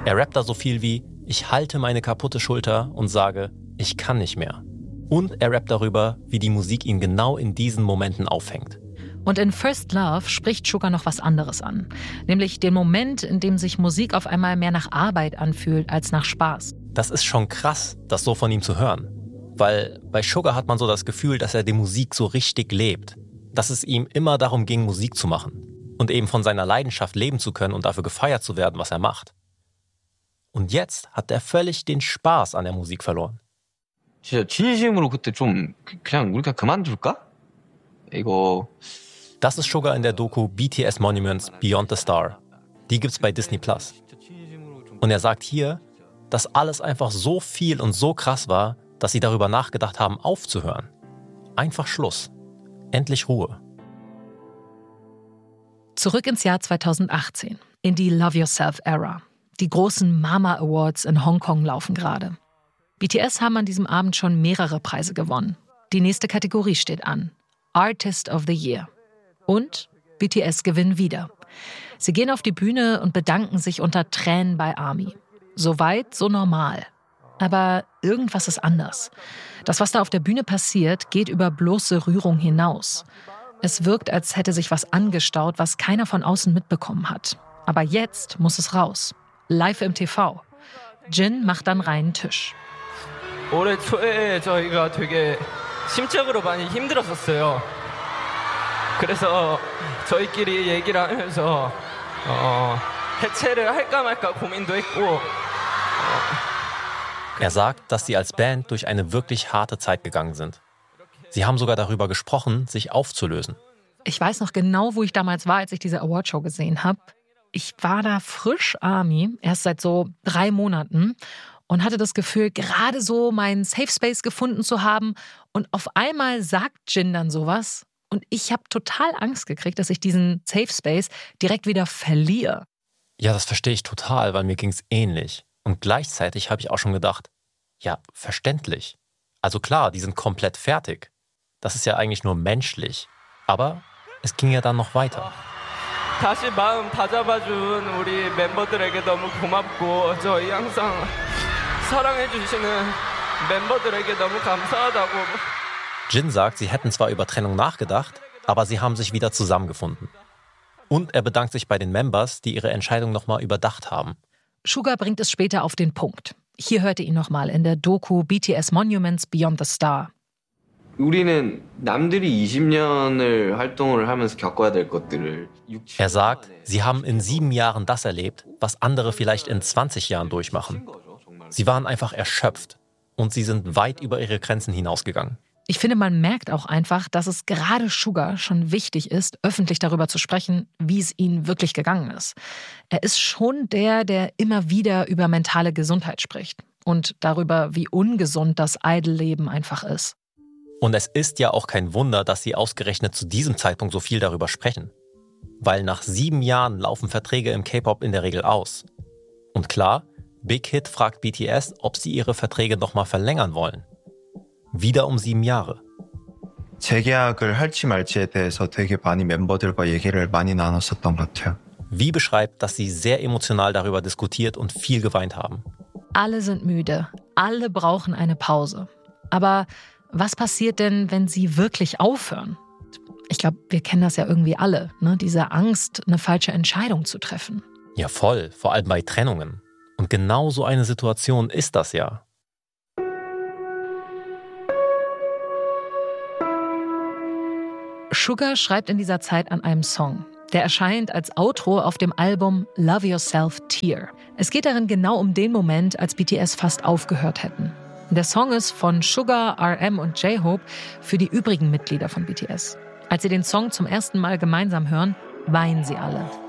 Er rappt da so viel wie, ich halte meine kaputte Schulter und sage, ich kann nicht mehr. Und er rappt darüber, wie die Musik ihn genau in diesen Momenten auffängt. Und in First Love spricht Sugar noch was anderes an. Nämlich den Moment, in dem sich Musik auf einmal mehr nach Arbeit anfühlt als nach Spaß. Das ist schon krass, das so von ihm zu hören. Weil bei Sugar hat man so das Gefühl, dass er die Musik so richtig lebt. Dass es ihm immer darum ging, Musik zu machen. Und eben von seiner Leidenschaft leben zu können und dafür gefeiert zu werden, was er macht. Und jetzt hat er völlig den Spaß an der Musik verloren. 진짜 진심으로 그때 좀 그냥 우리가 그만둘까? 이거. Das ist Sugar in der Doku BTS Monuments Beyond the Star. Die gibt's bei Disney+. Und er sagt hier, dass alles einfach so viel und so krass war, dass sie darüber nachgedacht haben, aufzuhören. Einfach Schluss. Endlich Ruhe. Zurück ins Jahr 2018, in die Love Yourself-Ära. Die großen Mama Awards in Hongkong laufen gerade. BTS haben an diesem Abend schon mehrere Preise gewonnen. Die nächste Kategorie steht an. Artist of the Year. Und BTS gewinnen wieder. Sie gehen auf die Bühne und bedanken sich unter Tränen bei ARMY. So weit, so normal. Aber irgendwas ist anders. Das, was da auf der Bühne passiert, geht über bloße Rührung hinaus. Es wirkt, als hätte sich was angestaut, was keiner von außen mitbekommen hat. Aber jetzt muss es raus. Live im TV. Jin macht dann reinen Tisch. 올해 초에 저희가 되게 심적으로 많이 힘들었었어요. 그래서 저희끼리 얘기를 하면서 해체를 할까 말까 고민도 했고. Er sagt, dass sie als Band durch eine wirklich harte Zeit gegangen sind. Sie haben sogar darüber gesprochen, sich aufzulösen. Ich weiß noch genau, wo ich damals war, als ich diese Awardshow gesehen habe. Ich war da frisch ARMY, erst seit so 3 Monaten und hatte das Gefühl, gerade so meinen Safe Space gefunden zu haben. Und auf einmal sagt Jin dann sowas und ich habe total Angst gekriegt, dass ich diesen Safe Space direkt wieder verliere. Ja, das verstehe ich total, weil mir ging es ähnlich. Und gleichzeitig habe ich auch schon gedacht, ja, verständlich. Also klar, die sind komplett fertig. Das ist ja eigentlich nur menschlich. Aber es ging ja dann noch weiter. 다시 마음 다잡아준 우리 멤버들에게 너무 고맙고 저희 항상 사랑해 주시는 멤버들에게 너무 감사하다고. Jin sagt, sie hätten zwar über Trennung nachgedacht, aber sie haben sich wieder zusammengefunden. Und er bedankt sich bei den Members, die ihre Entscheidung nochmal überdacht haben. Sugar bringt es später auf den Punkt. Hier hört ihr ihn nochmal in der Doku BTS Monuments Beyond the Star. 우리는 남들이 20년을 활동을 하면서 겪어야 될 것들을 Er sagt, sie haben in 7 Jahren das erlebt, was andere vielleicht in 20 Jahren durchmachen. Sie waren einfach erschöpft und sie sind weit über ihre Grenzen hinausgegangen. Ich finde, man merkt auch einfach, dass es gerade Sugar schon wichtig ist, öffentlich darüber zu sprechen, wie es ihnen wirklich gegangen ist. Er ist schon der immer wieder über mentale Gesundheit spricht und darüber, wie ungesund das Idol-Leben einfach ist. Und es ist ja auch kein Wunder, dass sie ausgerechnet zu diesem Zeitpunkt so viel darüber sprechen. Weil nach 7 Jahren laufen Verträge im K-Pop in der Regel aus. Und klar, Big Hit fragt BTS, ob sie ihre Verträge nochmal verlängern wollen. Wieder um 7 Jahre. 재계약을 할지 말지에 대해서 되게 많이 멤버들과 얘기를 많이 나눴었던 것 같아요. Wie beschreibt, dass sie sehr emotional darüber diskutiert und viel geweint haben. Alle sind müde, alle brauchen eine Pause. Aber was passiert denn, wenn sie wirklich aufhören? Ich glaube, wir kennen das ja irgendwie alle, ne? Diese Angst, eine falsche Entscheidung zu treffen. Ja, voll, vor allem bei Trennungen. Und genau so eine Situation ist das ja. Sugar schreibt in dieser Zeit an einem Song. Der erscheint als Outro auf dem Album Love Yourself Tear. Es geht darin genau um den Moment, als BTS fast aufgehört hätten. Der Song ist von Sugar, RM und J-Hope für die übrigen Mitglieder von BTS. Als sie den Song zum ersten Mal gemeinsam hören, weinen sie alle.